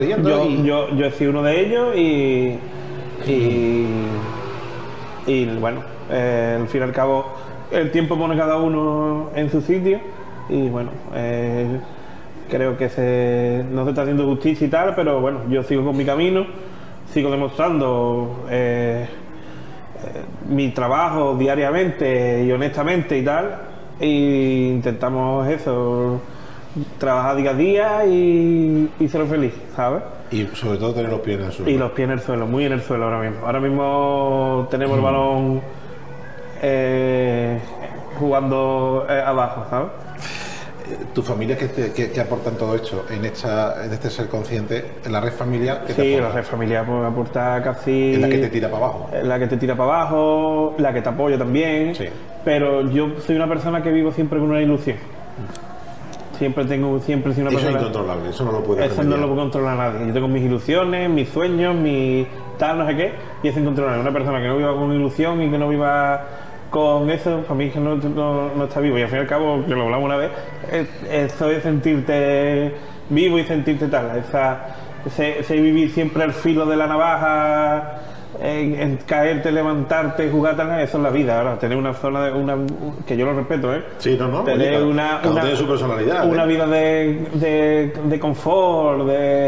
Yo he sido uno de ellos y bueno, al fin y al cabo el tiempo pone cada uno en su sitio y bueno, creo que no se está haciendo justicia y tal, pero bueno, yo sigo con mi camino, sigo demostrando mi trabajo diariamente y honestamente y tal, e intentamos eso, trabajar día a día y ser feliz, ¿sabes? Y sobre todo tener los pies en el suelo. Y los pies en el suelo, muy en el suelo ahora mismo. Ahora mismo tenemos el balón jugando abajo, ¿sabes? ¿Tu familia qué aporta en todo esto? En este ser consciente, en la red familiar, ¿qué te Sí, aporta? la red familiar pues, aporta casi... Es la que te tira para abajo. La que te tira para abajo, la que te apoya también. Sí. Pero yo soy una persona que vivo siempre con una ilusión. Siempre he sido una persona... Eso es incontrolable, eso no lo puede Eso no lo puede controlar nadie. Yo tengo mis ilusiones, mis sueños, mi tal, no sé qué, y es incontrolable. Una persona que no viva con ilusión y que no viva con eso, para mí es que no está vivo. Y al fin y al cabo, que lo hablamos una vez, eso es sentirte vivo y sentirte tal. Ese vivir siempre al filo de la navaja, en caerte, levantarte, jugar, tal, eso es la vida. Ahora, tener una zona, que yo lo respeto, ¿eh? Sí, no. Tener Oye, una tiene su personalidad. Una vida de confort,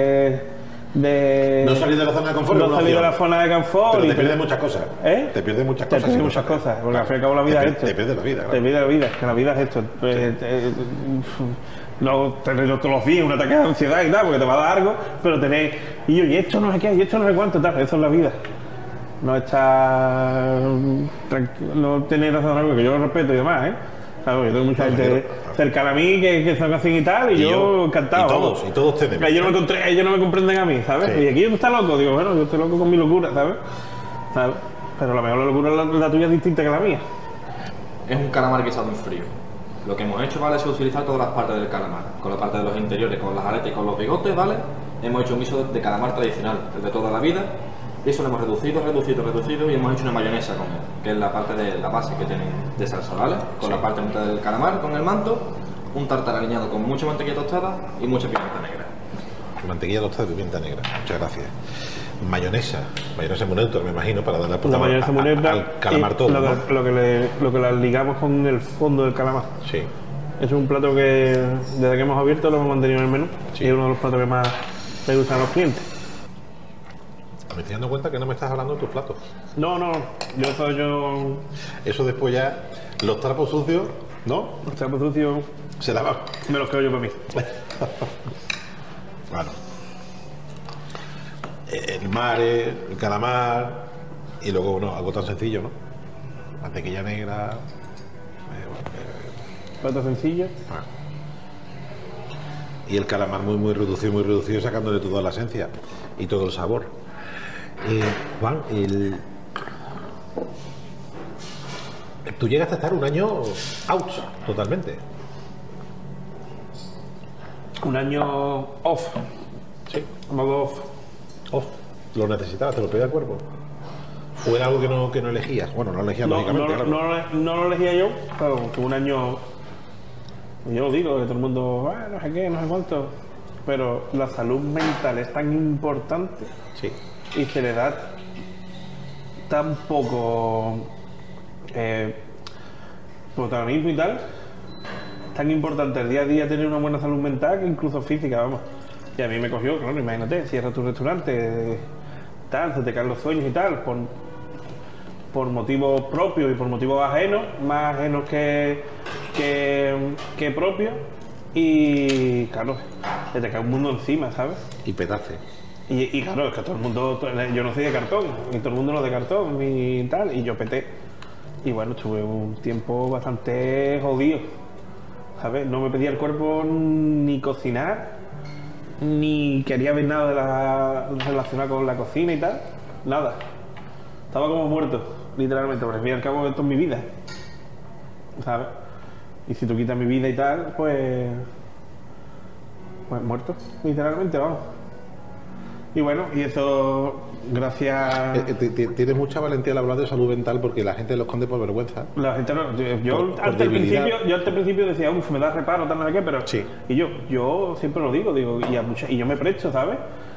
no salir de la zona de confort. No salir de la zona de confort. Pero te pierdes muchas cosas. ¿Eh? Te pierdes muchas Te cosas. pierdes muchas cosas, porque al fin y al cabo la vida es esto. Te pierdes la vida, claro. Te pierdes la vida, que la vida es esto. No tener todos los días un ataque de ansiedad y tal, porque te va a dar algo, pero tener, y esto no sé qué, y esto no sé cuánto, tal, eso es la vida. No estar tranquilo, no tener razón algo que yo lo respeto y demás, ¿eh? Claro, yo tengo mucha gente cercana a mí que son así y tal, y yo encantado. Y todos tenemos. Ellos no me comprenden a mí, ¿sabes? Sí. Y aquí tú estás loco, digo, bueno, yo estoy loco con mi locura, ¿sabes? Pero la mejor locura la tuya es distinta que la mía. Es un calamar guisado en frío. Lo que hemos hecho, ¿vale?, es utilizar todas las partes del calamar. Con la parte de los interiores, con las aletas y con los bigotes, ¿vale? Hemos hecho un guiso de calamar tradicional desde toda la vida. Y eso lo hemos reducido y hemos hecho una mayonesa con él, que es la parte de la base que tiene de salsa, ¿vale? Con la parte del calamar, con el manto, un tartar aliñado con mucha mantequilla tostada y mucha pimienta negra. Mantequilla tostada y pimienta negra. Muchas gracias. Mayonesa muy neutra, me imagino, para darle La mayonesa muy neutra al calamar todo, lo que la ligamos con el fondo del calamar. Sí. Es un plato que desde que hemos abierto lo hemos mantenido en el menú. Sí. Y es uno de los platos que más le gustan a los clientes. Me estoy dando cuenta que no me estás hablando de tus platos. No, yo Eso después ya, los trapos sucios, ¿no? los trapos sucios Se lavan. me los quedo yo para mí. Claro. El mare, el calamar y luego, bueno, algo tan sencillo, ¿no? Mantequilla negra. Plato sencillo. Y el calamar muy reducido, sacándole toda la esencia y todo el sabor. Juan, tú llegaste a estar un año out, totalmente. Un año off. Sí. Modo off. Off. ¿Lo necesitabas? ¿Te lo pedía el cuerpo? ¿O era algo que no elegías? Bueno, no elegías lógicamente, claro. No lo elegía yo, pero tuve un año. Yo lo digo, que todo el mundo, no sé qué, no sé cuánto. Pero la salud mental es tan importante. Sí. Y se le da tan poco protagonismo y tal, tan importante el día a día tener una buena salud mental que incluso física, vamos. Y a mí me cogió, claro, imagínate, cierras tu restaurante, tal, se te caen los sueños y tal, por motivos propios y por motivos ajenos, más ajenos que propios, y claro, se te cae un mundo encima, ¿sabes? Y petarse. Y claro, es que todo el mundo, yo no soy de cartón, y todo el mundo no es de cartón, y tal, y yo peté. Y bueno, estuve un tiempo bastante jodido, ¿sabes? No me pedía el cuerpo ni cocinar, ni quería ver nada relacionado con la cocina y tal, nada. Estaba como muerto, literalmente, porque al fin y al cabo esto es mi vida, ¿sabes? Y si tú quitas mi vida y tal, pues muerto, literalmente, vamos. Y bueno, y eso, gracias... Tienes mucha valentía al hablar de salud mental porque la gente lo esconde por vergüenza. La gente no... Yo Por antes debilidad. al principio decía, uff, me da reparo, tal, no sé qué, pero... Sí. Y yo siempre lo digo, y yo me presto, ¿sabes?